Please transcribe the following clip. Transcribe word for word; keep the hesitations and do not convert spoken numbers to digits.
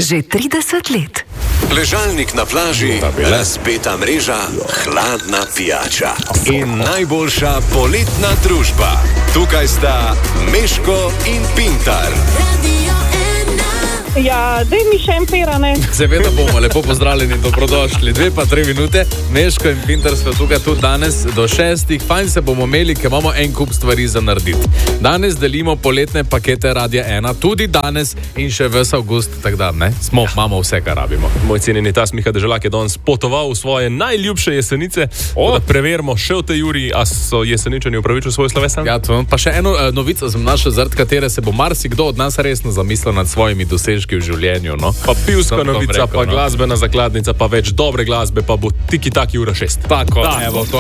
Že trideset let. Ležalnik na plaži, razpeta mreža, hladna pijača in najboljša poletna družba. Tukaj sta Meško in Pintar. Ja, daj mi še en pera, ne? Seveda bomo, lepo pozdravljeni, dobrodošli. Dve pa tri minute, Meško in Pintar smo tukaj tudi danes do šestih. Fajn se bomo imeli, ker imamo en kup stvari za narediti. Danes delimo poletne pakete Radia ena, tudi danes in še ves avgust, tak da, ne? Smo, imamo vse, kar rabimo. Moj cenjeni tas Miha Deželak je danes potoval v svoje najljubše jesenice, o. Da preverimo še v tej juri, a so jeseničani upravičili svoj slovesan? Ja, to, pa še eno uh, novico sem našel, zaradi katere se bo marsikdo od nas resno zamislil nad svojimi dosežki v življenju, no. Pa pivska novica, rekel, pa no. Glasbena zakladnica, pa več dobre glasbe, pa bo tiki-taki ura šest. Tako, da, evo, to